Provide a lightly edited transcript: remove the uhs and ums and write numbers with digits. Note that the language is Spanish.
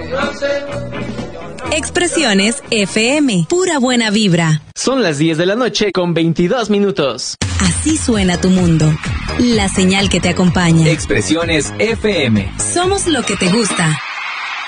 Expresiones FM, pura buena vibra. Son las 10 de la noche con 22 minutos. Así suena tu mundo. La señal que te acompaña. Expresiones FM. Somos lo que te gusta.